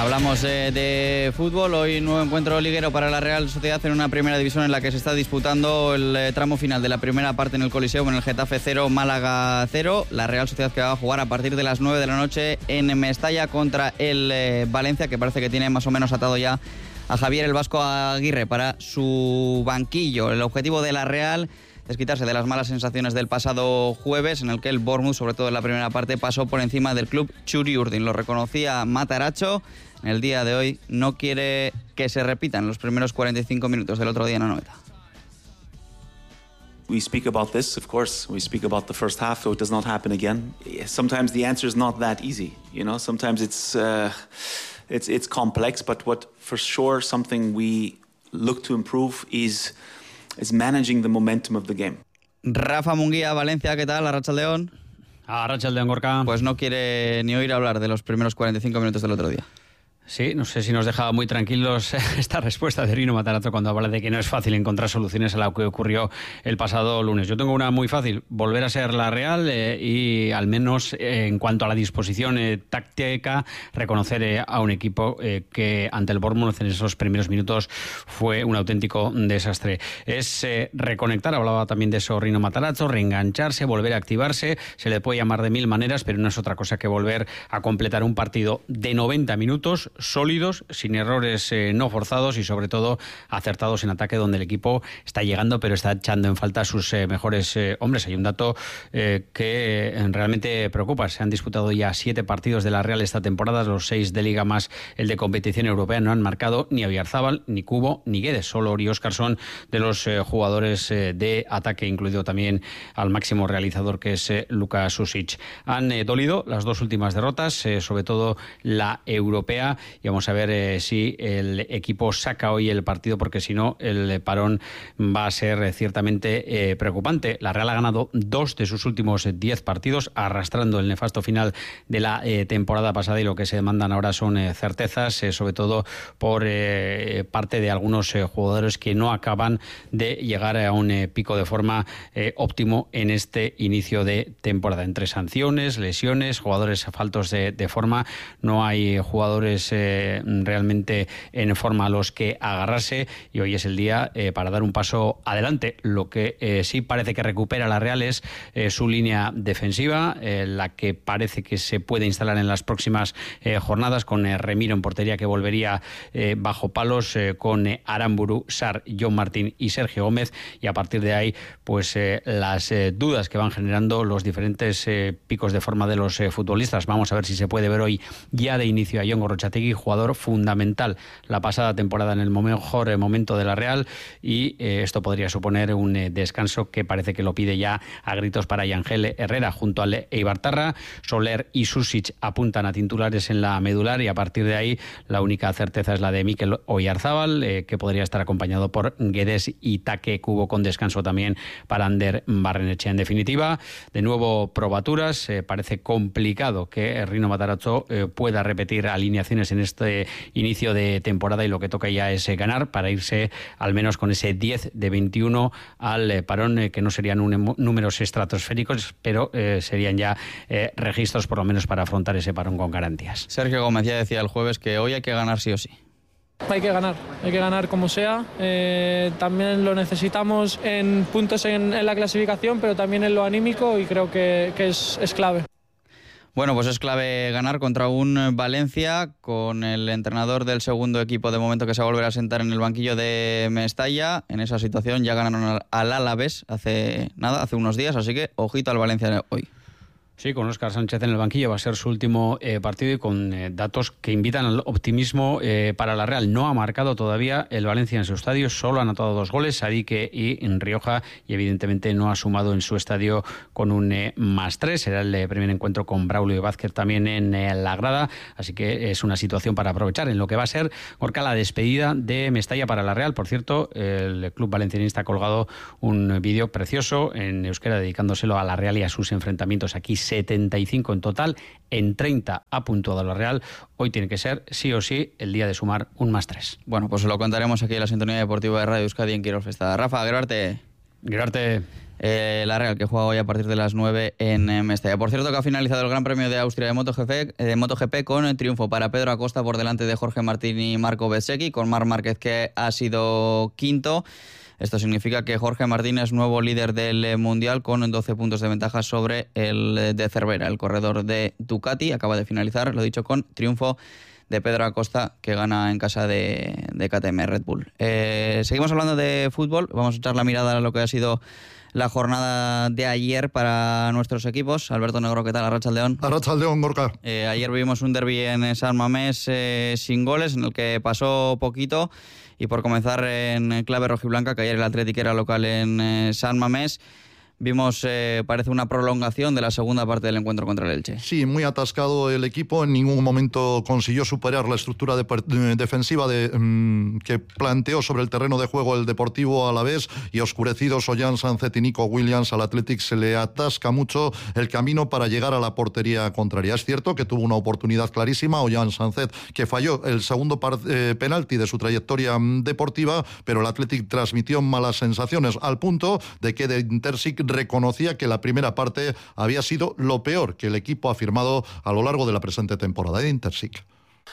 Hablamos de fútbol. Hoy nuevo encuentro liguero para la Real Sociedad en una primera división en la que se está disputando el tramo final de la primera parte en el Coliseo, en el Getafe 0, Málaga 0. La Real Sociedad que va a jugar a partir de las 9 de la noche en Mestalla contra el Valencia, que parece que tiene más o menos atado ya a Javier el Vasco Aguirre para su banquillo. El objetivo de la Real es quitarse de las malas sensaciones del pasado jueves, en el que el Bournemouth, sobre todo en la primera parte, pasó por encima del club Txuri Urdin. Lo reconocía Matarazzo. En el día de hoy no quiere que se repitan los primeros 45 minutos del otro día en Anoeta. We speak about this, of course. We speak about the first half, so it does not happen again. Sometimes the answer is not that easy, you know. Sometimes it's complex, but what for sure something we look to improve is managing the momentum of the game. Rafa Munguía, Valencia, ¿qué tal? Arratsaldeon. Arratsaldeon, Gorka. Pues no quiere ni oír hablar de los primeros 45 minutos del otro día. Sí, no sé si nos deja muy tranquilos esta respuesta de Rino Matarazzo cuando habla de que no es fácil encontrar soluciones a lo que ocurrió el pasado lunes. Yo tengo una muy fácil: volver a ser la Real y al menos en cuanto a la disposición táctica, reconocer a un equipo que ante el Bournemouth en esos primeros minutos fue un auténtico desastre. Es reconectar, hablaba también de eso Rino Matarazzo, reengancharse, volver a activarse. Se le puede llamar de mil maneras, pero no es otra cosa que volver a completar un partido de 90 minutos sólidos, sin errores no forzados y sobre todo acertados en ataque, donde el equipo está llegando pero está echando en falta a sus mejores hombres. Hay un dato que realmente preocupa: se han disputado ya 7 partidos de la Real esta temporada, los 6 de Liga más el de competición europea. No han marcado ni Oyarzábal, ni Kubo, ni Guedes. Solo Ori Óscar son de los jugadores de ataque, incluido también al máximo realizador, que es Luka Susic. Han dolido las 2 últimas derrotas, sobre todo la europea, y vamos a ver si el equipo saca hoy el partido, porque si no el parón va a ser ciertamente preocupante. La Real ha ganado 2 de sus últimos 10 partidos, arrastrando el nefasto final de la temporada pasada, y lo que se demandan ahora son certezas, sobre todo por parte de algunos jugadores que no acaban de llegar a un pico de forma óptimo en este inicio de temporada. Entre sanciones, lesiones, jugadores faltos de forma, no hay jugadores realmente en forma a los que agarrarse, y hoy es el día para dar un paso adelante. Lo que sí parece que recupera la Real es su línea defensiva, la que parece que se puede instalar en las próximas jornadas, con Remiro en portería, que volvería bajo palos, con Aramburu, Sarr, John Martín y Sergio Gómez, y a partir de ahí pues las dudas que van generando los diferentes picos de forma de los futbolistas. Vamos a ver si se puede ver hoy ya de inicio a Jon Gorrotxategi, jugador fundamental la pasada temporada en el mejor momento de la Real, y esto podría suponer un descanso que parece que lo pide ya a gritos para Yangel Herrera. Junto al Eibartarra, Soler y Susic apuntan a titulares en la medular, y a partir de ahí la única certeza es la de Mikel Oyarzábal, que podría estar acompañado por Guedes y Take Kubo, con descanso también para Ander Barrenetxea. En definitiva, de nuevo probaturas. Parece complicado que Rino Matarazzo pueda repetir alineaciones en este inicio de temporada, y lo que toca ya es ganar para irse al menos con ese 10 de 21 al parón, que no serían números estratosféricos, pero serían ya registros por lo menos para afrontar ese parón con garantías. Sergio Gómez ya decía el jueves que hoy hay que ganar sí o sí. Hay que ganar como sea. También lo necesitamos en puntos en la clasificación, pero también en lo anímico, y creo que es clave. Bueno, pues es clave ganar contra un Valencia con el entrenador del segundo equipo de momento que se va a volver a sentar en el banquillo de Mestalla. En esa situación ya ganaron al Alavés hace unos días, así que ojito al Valencia hoy. Sí, con Óscar Sánchez en el banquillo, va a ser su último partido, y con datos que invitan al optimismo para la Real. No ha marcado todavía el Valencia en su estadio, solo ha anotado 2 goles, Sadique y en Rioja, y evidentemente no ha sumado en su estadio con un +3. Será el primer encuentro con Braulio Vázquez también en la grada, así que es una situación para aprovechar en lo que va a ser, Gorka, la despedida de Mestalla para la Real. Por cierto, el club valencianista ha colgado un vídeo precioso en euskera dedicándoselo a la Real y a sus enfrentamientos aquí. 75 en total, en 30 ha puntuado la Real. Hoy tiene que ser sí o sí el día de sumar un +3. Bueno, pues lo contaremos aquí en la sintonía deportiva de Radio Euskadi en Kirol Festa. Rafa, Gerarte. la Real, que juega hoy a partir de las 9 en Mestalla. Por cierto, que ha finalizado el Gran Premio de Austria de MotoGP con el triunfo para Pedro Acosta por delante de Jorge Martín y Marco Bezzecchi, con Marc Márquez, que ha sido quinto. Esto significa que Jorge Martín es nuevo líder del Mundial con 12 puntos de ventaja sobre el de Cervera, el corredor de Ducati. Acaba de finalizar, lo dicho, con triunfo de Pedro Acosta, que gana en casa de KTM Red Bull. Seguimos hablando de fútbol. Vamos a echar la mirada a lo que ha sido la jornada de ayer para nuestros equipos. Alberto Negro, ¿qué tal? Arratsaldeon. Arratsaldeon, Gorka. Ayer vivimos un derbi en San Mamés sin goles, en el que pasó poquito. Y por comenzar en clave rojiblanca, que ayer el Athletic era local en San Mamés, vimos, parece una prolongación de la segunda parte del encuentro contra el Elche. Sí, muy atascado el equipo. En ningún momento consiguió superar la estructura defensiva que planteó sobre el terreno de juego el Deportivo Alavés, y oscurecidos Ollán Sánchez y Nico Williams, al Athletic se le atasca mucho el camino para llegar a la portería contraria. Es cierto que tuvo una oportunidad clarísima Ollán Sánchez, que falló el segundo penalti de su trayectoria deportiva, pero el Athletic transmitió malas sensaciones, al punto de que de Intersic reconocía que la primera parte había sido lo peor que el equipo ha firmado a lo largo de la presente temporada de Intersic.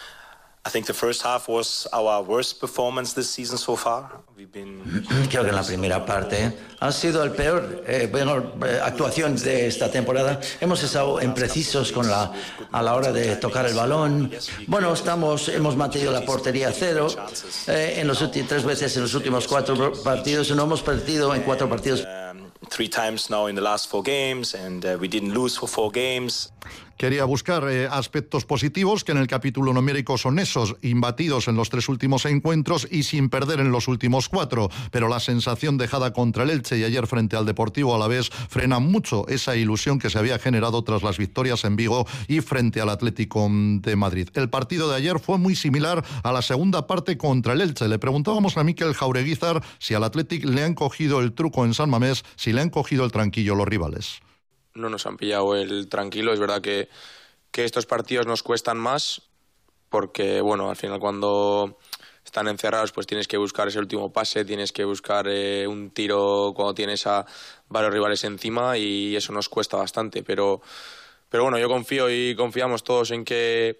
Creo que en la primera parte ha sido el peor actuación de esta temporada. Hemos estado imprecisos a la hora de tocar el balón. Bueno, hemos mantenido la portería a cero tres veces en los últimos 4 partidos. No hemos perdido en 4 partidos. 3 times now in the last 4 games, and we didn't lose for 4 games. Quería buscar aspectos positivos, que en el capítulo numérico son esos: imbatidos en los 3 últimos encuentros y sin perder en los últimos 4, pero la sensación dejada contra el Elche y ayer frente al Deportivo Alavés frena mucho esa ilusión que se había generado tras las victorias en Vigo y frente al Atlético de Madrid. El partido de ayer fue muy similar a la segunda parte contra el Elche. Le preguntábamos a Mikel Jaureguizar si al Athletic le han cogido el truco en San Mamés, si le han cogido el tranquillo los rivales. No nos han pillado el tranquilo. Es verdad que estos partidos nos cuestan más porque, bueno, al final cuando están encerrados pues tienes que buscar ese último pase, tienes que buscar un tiro cuando tienes a varios rivales encima, y eso nos cuesta bastante. Pero bueno, yo confío y confiamos todos en que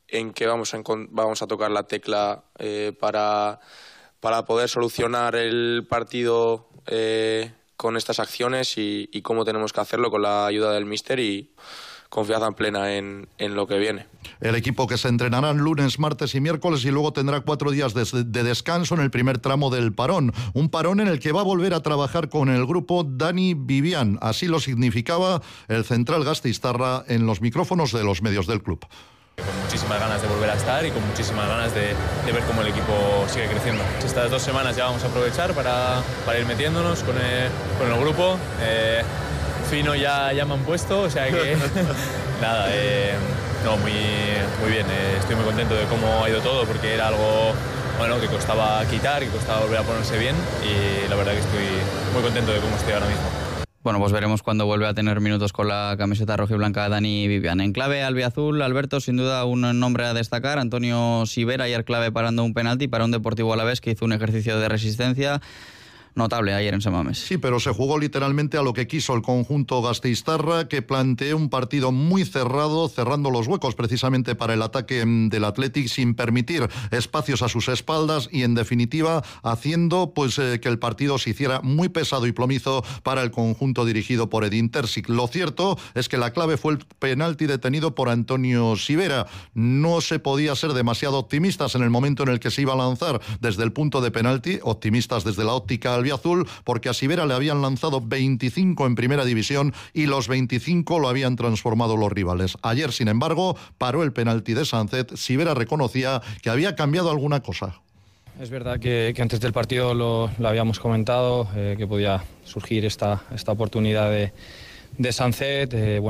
vamos a tocar la tecla para poder solucionar el partido con estas acciones y cómo tenemos que hacerlo con la ayuda del míster, y confianza plena en lo que viene. El equipo que se entrenará lunes, martes y miércoles, y luego tendrá 4 días de descanso en el primer tramo del parón. Un parón en el que va a volver a trabajar con el grupo Dani Vivian. Así lo significaba el central gasteiztarra en los micrófonos de los medios del club. Con muchísimas ganas de volver a estar y con muchísimas ganas de ver cómo el equipo sigue creciendo. Estas 2 semanas ya vamos a aprovechar para ir metiéndonos con el grupo. Fino ya me han puesto, o sea que nada, muy bien. Estoy muy contento de cómo ha ido todo, porque era algo que costaba quitar, que costaba volver a ponerse bien, y la verdad que estoy muy contento de cómo estoy ahora mismo. Bueno, pues veremos cuándo vuelve a tener minutos con la camiseta rojiblanca Dani Vivian. En clave albiazul, Alberto, sin duda un nombre a destacar: Antonio Sivera, ayer clave parando un penalti para un Deportivo Alavés que hizo un ejercicio de resistencia notable ayer en San Mamés. Sí, pero se jugó literalmente a lo que quiso el conjunto gasteiztarra, que planteó un partido muy cerrado, cerrando los huecos precisamente para el ataque del Athletic, sin permitir espacios a sus espaldas, y en definitiva haciendo que el partido se hiciera muy pesado y plomizo para el conjunto dirigido por Edin Terzic. Lo cierto es que la clave fue el penalti detenido por Antonio Sivera. No se podía ser demasiado optimistas en el momento en el que se iba a lanzar desde el punto de penalti, optimistas desde la óptica albiazul, porque a Sivera le habían lanzado 25 en primera división y los 25 lo habían transformado los rivales. Ayer, sin embargo, paró el penalti de Sánchez. Sivera reconocía que había cambiado alguna cosa. Es verdad que antes del partido lo habíamos comentado, que podía surgir esta oportunidad de Sánchez.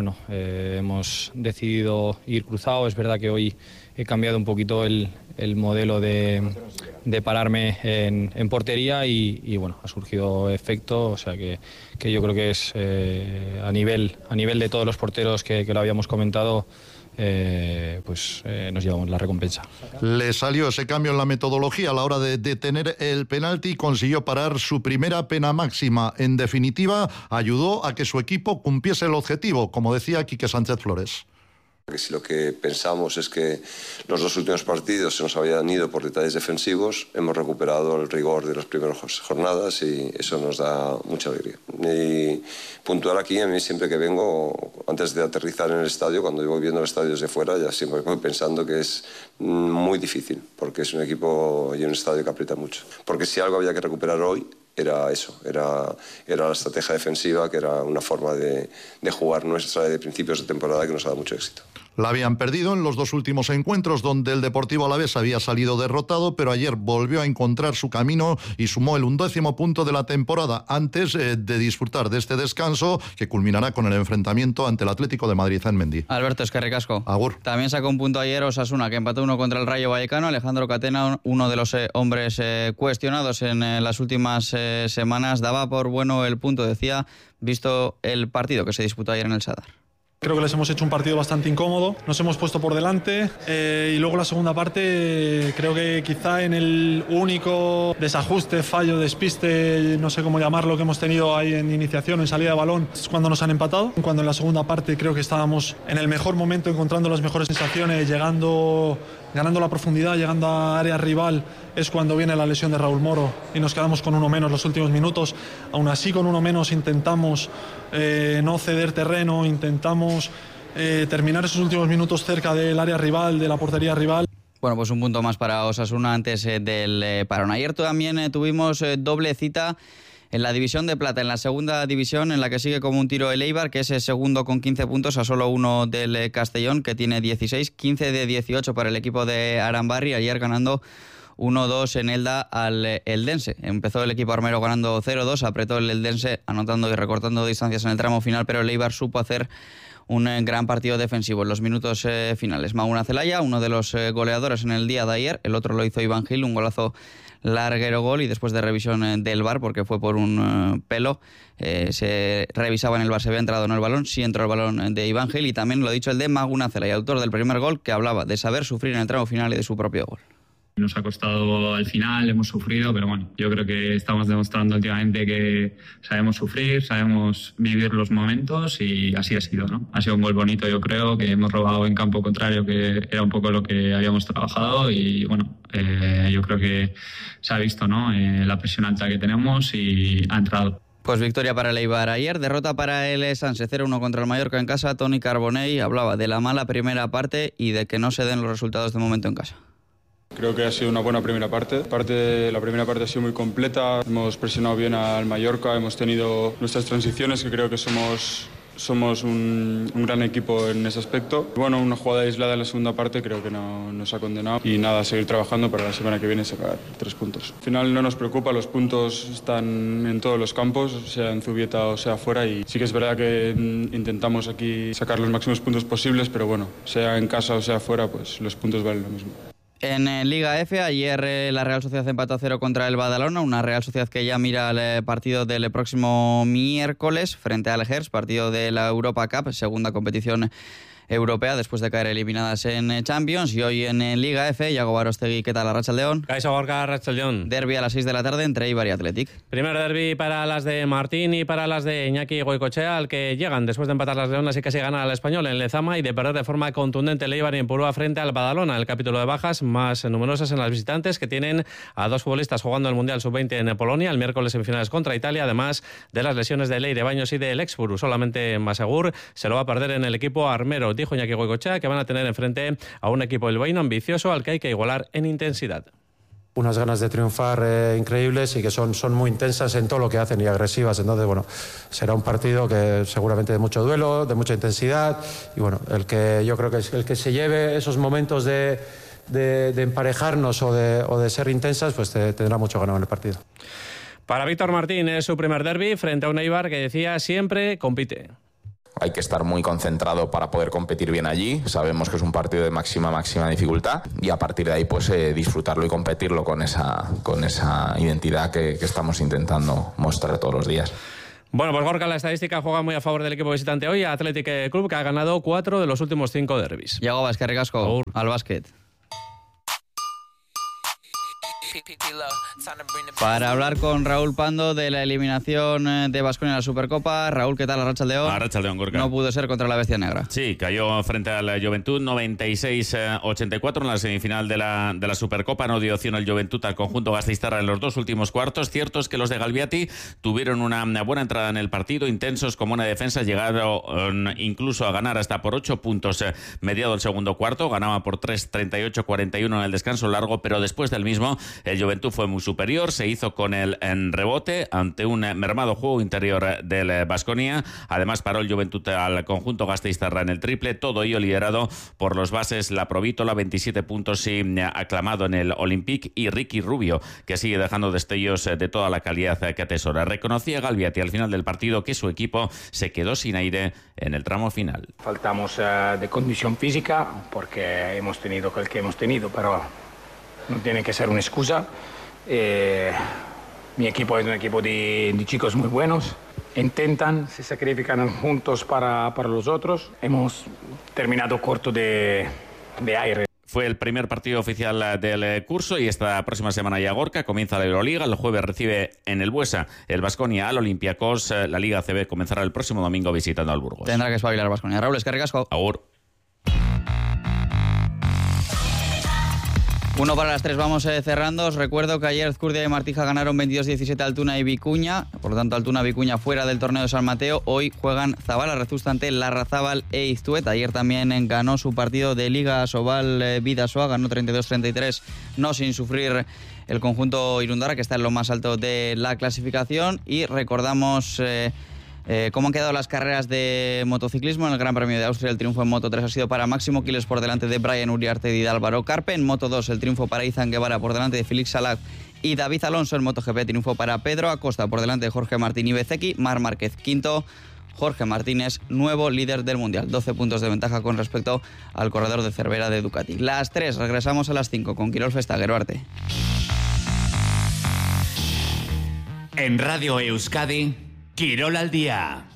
Hemos decidido ir cruzado. Es verdad que hoy he cambiado un poquito el modelo de pararme en portería y bueno, ha surgido efecto. O sea que yo creo que es a nivel de todos los porteros que lo habíamos comentado, pues nos llevamos la recompensa. Le salió ese cambio en la metodología a la hora de detener el penalti y consiguió parar su primera pena máxima. En definitiva, ayudó a que su equipo cumpliese el objetivo, como decía Quique Sánchez Flores. Que si lo que pensamos es que los 2 últimos partidos se nos habían ido por detalles defensivos, hemos recuperado el rigor de las primeras jornadas y eso nos da mucha alegría. Y puntuar aquí, a mí siempre que vengo, antes de aterrizar en el estadio, cuando voy viendo el estadio desde fuera, ya siempre voy pensando que es muy difícil, porque es un equipo y un estadio que aprieta mucho. Porque si algo había que recuperar hoy, era eso, era la estrategia defensiva, que era una forma de jugar nuestra de principios de temporada que nos ha dado mucho éxito. La habían perdido en los 2 últimos encuentros donde el Deportivo Alavés había salido derrotado, pero ayer volvió a encontrar su camino y sumó el 11º punto de la temporada antes de disfrutar de este descanso que culminará con el enfrentamiento ante el Atlético de Madrid en Mendy. Alberto, eskerrik asko. Agur. También sacó un punto ayer Osasuna, que empató 1 contra el Rayo Vallecano. Alejandro Catena, uno de los hombres cuestionados en las últimas semanas, daba por bueno el punto, decía, visto el partido que se disputó ayer en el Sadar. Creo que les hemos hecho un partido bastante incómodo, nos hemos puesto por delante y luego la segunda parte creo que quizá en el único desajuste, fallo, despiste, no sé cómo llamarlo, que hemos tenido ahí en iniciación, en salida de balón, es cuando nos han empatado. Cuando en la segunda parte creo que estábamos en el mejor momento, encontrando las mejores sensaciones, ganando la profundidad, llegando a área rival, es cuando viene la lesión de Raúl Moro y nos quedamos con 1 menos los últimos minutos. Aún así, con 1 menos intentamos no ceder terreno, intentamos terminar esos últimos minutos cerca del área rival, de la portería rival. Bueno, pues un punto más para Osasuna antes del parón. Ayer también tuvimos doble cita en la división de plata, en la segunda división, en la que sigue como un tiro el Eibar, que es el segundo con 15 puntos, a solo 1 del Castellón, que tiene 16, 15 de 18 para el equipo de Arambarri, ayer ganando 1-2 en Elda al Eldense. Empezó el equipo armero ganando 0-2, apretó el Eldense anotando y recortando distancias en el tramo final, pero el Eibar supo hacer un gran partido defensivo en los minutos finales. Maguna Zelaya, uno de los goleadores en el día de ayer, el otro lo hizo Iván Gil, un golazo larguero gol, y después de revisión del VAR, porque fue por un pelo, se revisaba en el VAR, se había entrado en el balón, sí entró el balón de Iván Gil, y también lo dicho el de Maguna Zelaya, autor del primer gol, que hablaba de saber sufrir en el tramo final y de su propio gol. Nos ha costado al final, hemos sufrido, pero bueno, yo creo que estamos demostrando últimamente que sabemos sufrir, sabemos vivir los momentos y así ha sido, ¿no? Ha sido un gol bonito, yo creo, que hemos robado en campo contrario, que era un poco lo que habíamos trabajado y bueno, yo creo que se ha visto, ¿no? La presión alta que tenemos y ha entrado. Pues victoria para el Eibar ayer, derrota para el Sanse 0-1 contra el Mallorca en casa. Toni Carbonell hablaba de la mala primera parte y de que no se den los resultados de momento en casa. Creo que ha sido una buena primera parte. La primera parte ha sido muy completa. Hemos presionado bien al Mallorca, hemos tenido nuestras transiciones, que creo que somos un gran equipo en ese aspecto. Bueno, una jugada aislada en la segunda parte creo que no nos ha condenado. Y nada, seguir trabajando para la semana que viene sacar 3 puntos. Al final no nos preocupa, los puntos están en todos los campos, sea en Zubieta o sea fuera. Y sí que es verdad que intentamos aquí sacar los máximos puntos posibles, pero bueno, sea en casa o sea fuera, pues los puntos valen lo mismo. En Liga F, ayer la Real Sociedad empató a 0 contra el Badalona, una Real Sociedad que ya mira el partido del próximo miércoles frente al Gers, partido de la Europa Cup, segunda competición europea después de caer eliminadas en Champions. Y hoy en Liga F, Iago Barostegui, ¿qué tal? Arratsaldeon. Kaixo Gorka, Arratsaldeon. Derbi a las 6 de la tarde entre Eibar y Athletic. Primer derbi para las de Martín y para las de Iñaki Goicoechea, al que llegan después de empatar las Leonas y casi ganar al Español en Lezama y de perder de forma contundente el Eibar y en Purúa frente al Badalona. El capítulo de bajas más numerosas en las visitantes, que tienen a 2 futbolistas jugando el Mundial Sub-20 en Polonia, el miércoles semifinales contra Italia, además de las lesiones de Leire Baños y del Exfuru. Solamente Masegur se lo va a perder en el equipo armero. Dijo Iñaki Goicoechea que van a tener enfrente a un equipo bilbaíno ambicioso al que hay que igualar en intensidad. Unas ganas de triunfar increíbles y que son muy intensas en todo lo que hacen y agresivas. Entonces, bueno, será un partido que seguramente de mucho duelo, de mucha intensidad y bueno, el que yo creo que es el que se lleve esos momentos de emparejarnos o de ser intensas, pues tendrá mucho ganado en el partido. Para Víctor Martín es su primer derbi frente a un Eibar que decía siempre compite. Hay que estar muy concentrado para poder competir bien allí. Sabemos que es un partido de máxima dificultad y a partir de ahí pues disfrutarlo y competirlo con esa identidad que estamos intentando mostrar todos los días. Bueno, pues Gorka, la estadística juega muy a favor del equipo visitante hoy, Athletic Club, que ha ganado 4 de los últimos 5 derbis. Yago Vázquez, ricasco, al básquet. Para hablar con Raúl Pando de la eliminación de Baskonia en la Supercopa. Raúl, ¿qué tal? Arratsaldeon. Arratsaldeon, Gorka. No pudo ser contra la Bestia Negra. Sí, cayó frente a la Juventud 96-84 en la semifinal de la Supercopa. No dio opción el Juventud al conjunto gasteiztarra en los 2 últimos cuartos. Cierto es que los de Galbiati tuvieron una buena entrada en el partido, intensos como una defensa, llegaron incluso a ganar hasta por 8 puntos mediado el segundo cuarto. Ganaba por 3, 38-41 en el descanso largo, pero después del mismo el Juventud fue muy superior, se hizo con el en rebote ante un mermado juego interior del Baskonia. Además paró el Juventud al conjunto gasteiztarra en el triple, todo ello liderado por los bases La Provítola, 27 puntos y aclamado en el Olympique, y Ricky Rubio, que sigue dejando destellos de toda la calidad que atesora. Reconocía Galbiati al final del partido que su equipo se quedó sin aire en el tramo final. Faltamos de condición física porque hemos tenido el que hemos tenido, pero no tiene que ser una excusa. Mi equipo es un equipo de chicos muy buenos. Intentan, se sacrifican juntos para los otros. Hemos terminado corto de aire. Fue el primer partido oficial del curso y esta próxima semana ya Gorka comienza la Euroliga. El jueves recibe en el Buesa el Baskonia al Olympiacos. La Liga ACB comenzará el próximo domingo visitando al Burgos. Tendrá que espabilar Baskonia. Raúl, eskerrik asko. Agur. 1 para las 3, vamos cerrando. Os recuerdo que ayer Ezcurdia y Martija ganaron 22-17 Altuna y Vicuña. Por lo tanto, Altuna y Vicuña fuera del torneo de San Mateo. Hoy juegan Zabala Rezusta ante Larrazábal e Iztueta. Ayer también ganó su partido de Liga Sobal Bidasoa. Ganó 32-33, no sin sufrir el conjunto Irundarra, que está en lo más alto de la clasificación. Y recordamos cómo han quedado las carreras de motociclismo. En el Gran Premio de Austria el triunfo en Moto 3 ha sido para Máximo Quiles por delante de Brian Uriarte y de Álvaro Carpe. En Moto 2 el triunfo para Izan Guevara por delante de Félix Salag y David Alonso. En MotoGP triunfo para Pedro Acosta por delante de Jorge Martín y Bezeki. Marc Márquez quinto, Jorge Martínez nuevo líder del Mundial. 12 puntos de ventaja con respecto al corredor de Cervera de Ducati. Las 3, regresamos a las 5 con Quirol Festaguero Arte. En Radio Euskadi, Quirol al día.